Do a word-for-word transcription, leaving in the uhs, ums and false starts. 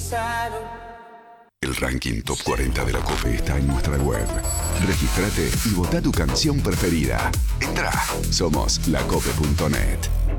El ranking Top cuarenta de la COPE está en nuestra web. Regístrate y vota tu canción preferida. Entra. Somos lacope punto net.